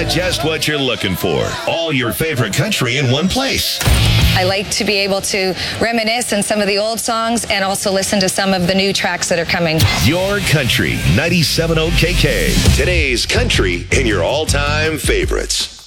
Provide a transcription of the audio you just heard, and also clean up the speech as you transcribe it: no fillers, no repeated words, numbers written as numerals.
just what you're looking for. All your favorite country in one place. I like to be able to reminisce on some of the old songs and also listen to some of the new tracks that are coming. Your Country, 97.0 KK. Today's country in your all-time favorites.